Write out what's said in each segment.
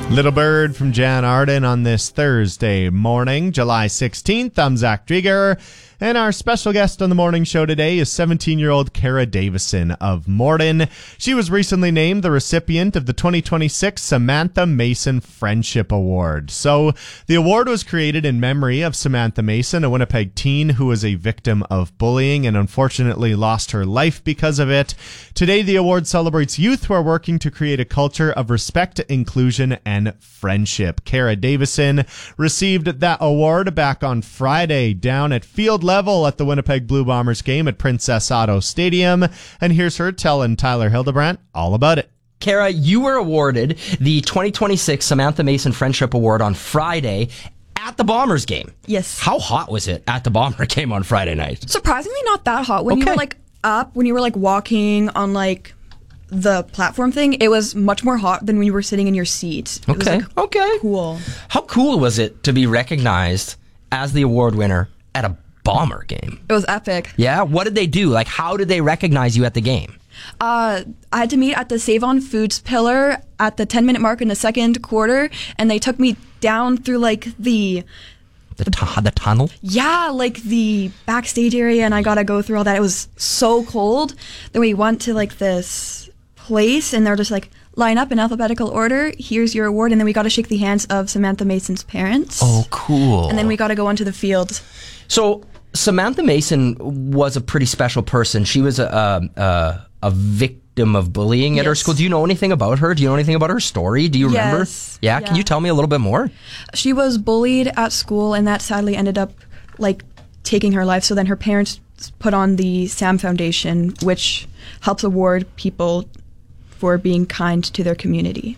Little Bird from Jan Arden on this Thursday morning, July 16th. I'm Zach Drieger, and our special guest on the morning show today is 17-year-old Kara Davison of Morden. She was recently named the recipient of the 2026 Samantha Mason Friendship Award. So the award was created in memory of Samantha Mason, a Winnipeg teen who was a victim of bullying and unfortunately lost her life because of it. Today, the award celebrates youth who are working to create a culture of respect, inclusion, and friendship. Kara Davison received that award back on Friday down at field level at the Winnipeg Blue Bombers game at Princess Auto Stadium. And here's her telling Tyler Hildebrandt all about it. Kara, you were awarded the 2026 Samantha Mason Friendship Award on Friday at the Bombers game. Yes. How hot was it at the Bomber game on Friday night? Surprisingly not that hot. When you were up, when you were walking on the platform thing, it was much more hot than when you were sitting in your seat. It was, cool. How cool was it to be recognized as the award winner at a Bomber game? It was epic. Yeah? What did they do? How did they recognize you at the game? I had to meet at the Save On Foods pillar at the 10-minute mark in the second quarter, and they took me down through the tunnel? Yeah, the backstage area, and I got to go through all that. It was so cold. Then we went to this place, and they're just line up in alphabetical order. Here's your award. And then we got to shake the hands of Samantha Mason's parents. Oh, cool. And then we got to go onto the field. So Samantha Mason was a pretty special person. She was a victim of bullying at her school. Do you know anything about her? Do you know anything about her story? Do you remember? Yes. Yeah? Can you tell me a little bit more? She was bullied at school, and that sadly ended up taking her life. So then her parents put on the SAM Foundation, which helps award people for being kind to their community.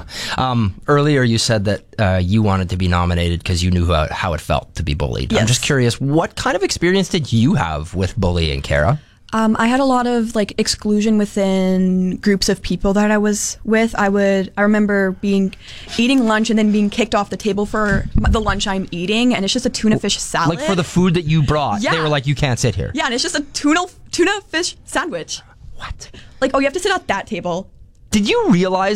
Earlier you said that you wanted to be nominated because you knew how it felt to be bullied. Yes. I'm just curious, what kind of experience did you have with bullying, Kara? I had a lot of exclusion within groups of people that I was with. I remember eating lunch and then being kicked off the table for the lunch I'm eating, and it's just a tuna fish salad. For the food that you brought, they were like, you can't sit here. Yeah, and it's just a tuna fish sandwich. What? You have to sit at that table. Did you realize